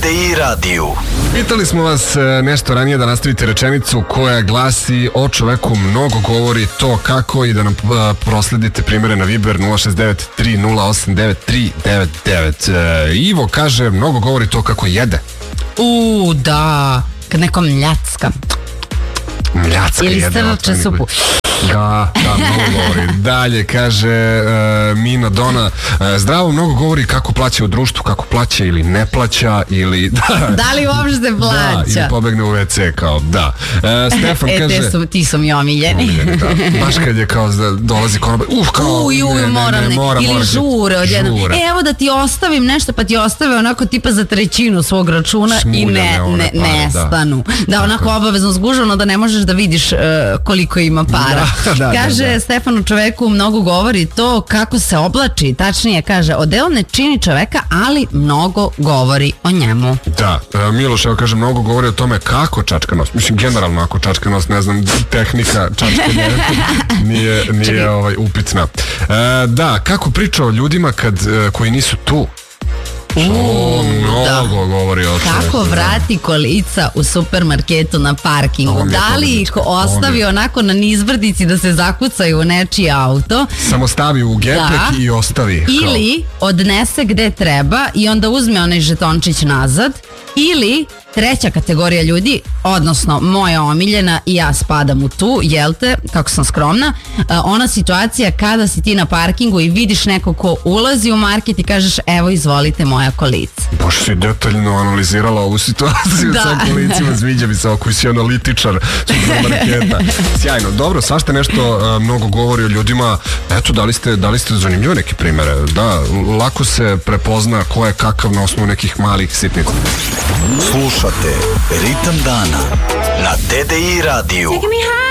TDI radiju. Pitali smo vas nešto ranije da nastavite rečenicu koja glasi: o čoveku mnogo govori to kako, i da nam prosledite primere na Viber 069 3089 399. Ivo kaže: mnogo govori to kako jede. Da, kad neko mljacka. Mljacka ili jede. Ili strče supu. Da, mnogo govori. Dalje kaže Mina Dona: zdravo, mnogo govori kako plaća u društvu, kako plaća ili ne plaća, ili da li uopšte plaća, ili pobegne u WC, kao da. Stefan kaže: ti su mi omiljeni. Baš kad je kao dolazi konobar, moram, ili žure odjednom. Evo da ti ostavim nešto, pa ti ostave onako tipa za trećinu svog računa i nestanu. Da, onako obavezno zgužano da ne možeš da vidiš koliko ima para. Kaže Stefan: u čoveku mnogo govori to kako se oblači, tačnije kaže odeo ne čini čoveka, ali mnogo govori o njemu. Da, Miloš evo kaže: mnogo govori o tome kako čačka nos. Mislim, generalno ako čačka nos, ne znam, tehnika čačkanja nije upitna. Da, kako priča o ljudima koji nisu tu. Mnogo govori o tome. Kako vrati kolica u supermarketu na parkingu? Da li ih ostavi onako na nizbrdici da se zakucaju u nečiji auto? Samo stavi u gepek i ostavi. Ili odnese gde treba i onda uzme onaj žetončić nazad. Ili treća kategorija ljudi, odnosno moja omiljena i ja spadam u tu, jel te, kako sam skromna, ona situacija kada si ti na parkingu i vidiš neko ko ulazi u market i kažeš: evo, izvolite moja kolica. Baš si detaljno analizirala ovu situaciju sa kolicima, sviđa mi se ovo, koji si analitičar supermarketa. Sjajno, dobro, svašta nešto mnogo govori o ljudima. Eto, da li ste zanimljive neke primere? Da, lako se prepozna ko je kakav na osnovu nekih malih sitnica. Slušate Ritam dana na TDI radiju.